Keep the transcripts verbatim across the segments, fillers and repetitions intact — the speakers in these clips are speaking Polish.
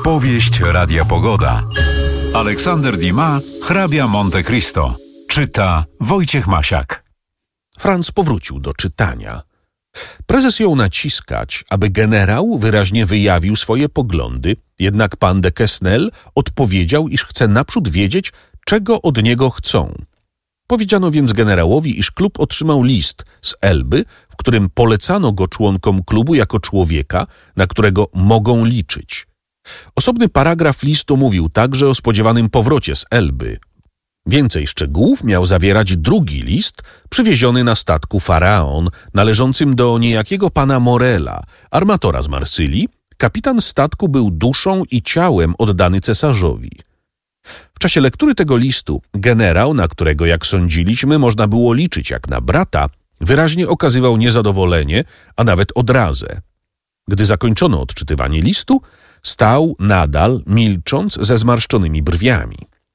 Powieść Radia Pogoda. Aleksander Dumas, hrabia Monte Cristo. Czyta Wojciech Masiak. Franz powrócił do czytania. Prezes jął naciskać, aby generał wyraźnie wyjawił swoje poglądy, jednak pan de Quesnel odpowiedział, iż chce naprzód wiedzieć, czego od niego chcą. Powiedziano więc generałowi, iż klub otrzymał list z Elby, w którym polecano go członkom klubu jako człowieka, na którego mogą liczyć. Osobny paragraf listu mówił także o spodziewanym powrocie z Elby. Więcej szczegółów miał zawierać drugi list przywieziony na statku Faraon, należącym do niejakiego pana Morela, armatora z Marsylii. Kapitan statku był duszą i ciałem oddany cesarzowi. W czasie lektury tego listu generał, na którego, jak sądziliśmy, można było liczyć jak na brata, wyraźnie okazywał niezadowolenie, a nawet odrazę. Gdy zakończono odczytywanie listu, stał nadal, milcząc, ze zmarszczonymi brwiami.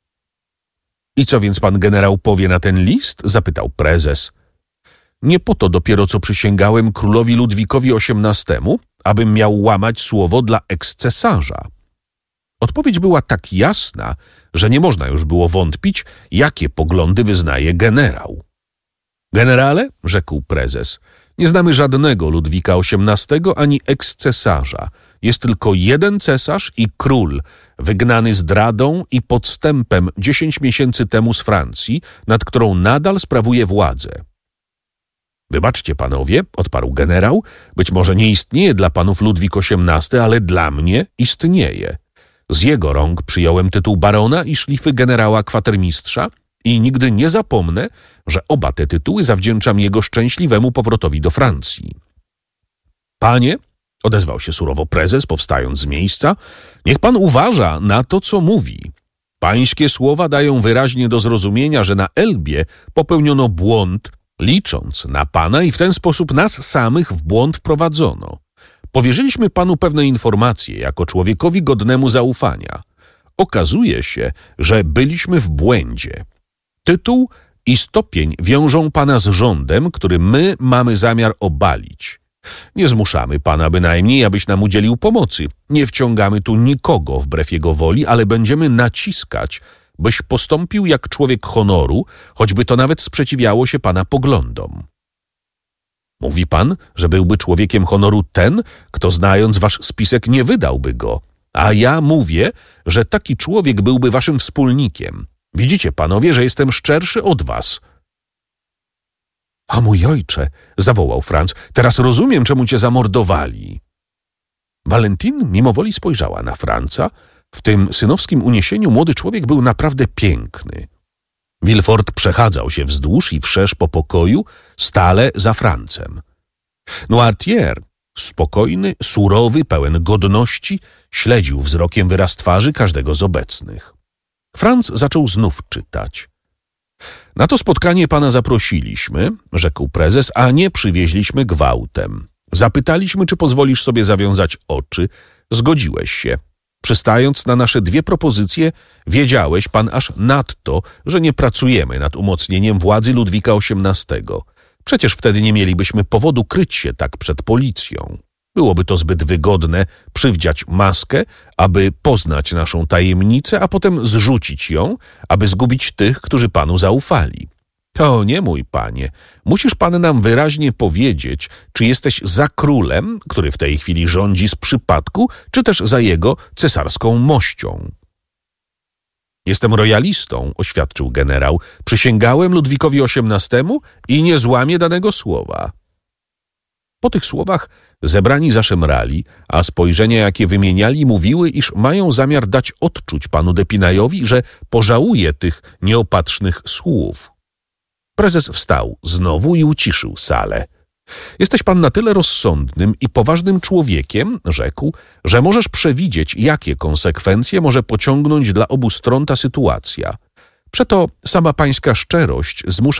I co więc pan generał powie na ten list? Zapytał prezes. Nie po to dopiero co przysięgałem królowi Ludwikowi osiemnastemu, abym miał łamać słowo dla ekscesarza. Odpowiedź była tak jasna, że nie można już było wątpić, jakie poglądy wyznaje generał. Generale, rzekł prezes, nie znamy żadnego Ludwika osiemnastego ani ekscesarza. Jest tylko jeden cesarz i król, wygnany zdradą i podstępem dziesięć miesięcy temu z Francji, nad którą nadal sprawuje władzę. Wybaczcie panowie, odparł generał, być może nie istnieje dla panów Ludwik osiemnasty, ale dla mnie istnieje. Z jego rąk przyjąłem tytuł barona i szlify generała kwatermistrza i nigdy nie zapomnę, że oba te tytuły zawdzięczam jego szczęśliwemu powrotowi do Francji. Panie, odezwał się surowo prezes, powstając z miejsca, niech pan uważa na to, co mówi. Pańskie słowa dają wyraźnie do zrozumienia, że na Elbie popełniono błąd, licząc na pana i w ten sposób nas samych w błąd wprowadzono. Powierzyliśmy panu pewne informacje jako człowiekowi godnemu zaufania. Okazuje się, że byliśmy w błędzie. Tytuł i stopień wiążą pana z rządem, który my mamy zamiar obalić. Nie zmuszamy pana bynajmniej, abyś nam udzielił pomocy. Nie wciągamy tu nikogo wbrew jego woli, ale będziemy naciskać, byś postąpił jak człowiek honoru, choćby to nawet sprzeciwiało się pana poglądom. Mówi pan, że byłby człowiekiem honoru ten, kto znając wasz spisek nie wydałby go, a ja mówię, że taki człowiek byłby waszym wspólnikiem. Widzicie panowie, że jestem szczerszy od was. A mój ojcze, zawołał Franz, teraz rozumiem, czemu cię zamordowali. Valentin mimowoli spojrzała na Franza. W tym synowskim uniesieniu młody człowiek był naprawdę piękny. Villefort przechadzał się wzdłuż i wszerz po pokoju, stale za Francem. Noirtier, spokojny, surowy, pełen godności, śledził wzrokiem wyraz twarzy każdego z obecnych. Franz zaczął znów czytać. Na to spotkanie pana zaprosiliśmy, rzekł prezes, a nie przywieźliśmy gwałtem. Zapytaliśmy, czy pozwolisz sobie zawiązać oczy. Zgodziłeś się. Przystając na nasze dwie propozycje, wiedziałeś pan aż nadto, że nie pracujemy nad umocnieniem władzy Ludwika osiemnastego. Przecież wtedy nie mielibyśmy powodu kryć się tak przed policją. Byłoby to zbyt wygodne przywdziać maskę, aby poznać naszą tajemnicę, a potem zrzucić ją, aby zgubić tych, którzy panu zaufali. To nie, mój panie. Musisz pan nam wyraźnie powiedzieć, czy jesteś za królem, który w tej chwili rządzi z przypadku, czy też za jego cesarską mością. Jestem royalistą, oświadczył generał. Przysięgałem Ludwikowi osiemnastemu i nie złamię danego słowa. Po tych słowach zebrani zaszemrali, a spojrzenia, jakie wymieniali, mówiły, iż mają zamiar dać odczuć panu Depinajowi, że pożałuje tych nieopatrznych słów. Prezes wstał znowu i uciszył salę. Jesteś pan na tyle rozsądnym i poważnym człowiekiem, rzekł, że możesz przewidzieć, jakie konsekwencje może pociągnąć dla obu stron ta sytuacja. Przeto sama pańska szczerość zmusza